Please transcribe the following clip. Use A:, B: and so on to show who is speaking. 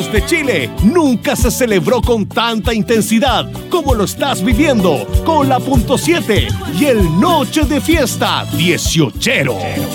A: Santos de Chile, nunca se celebró con tanta intensidad como lo estás viviendo con la .7 y el Noche de Fiesta 18.